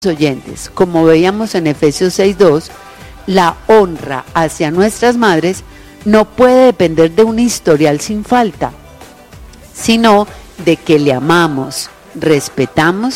oyentes, como veíamos en Efesios 6:2, la honra hacia nuestras madres no puede depender de un historial sin falta, sino de que le amamos, respetamos